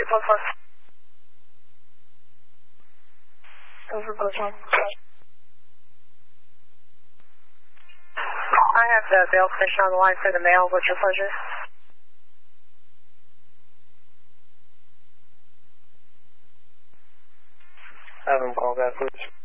344. Over Bojan. I have the bail commissioner on the line for the mail. What's your pleasure? Have him call back, please.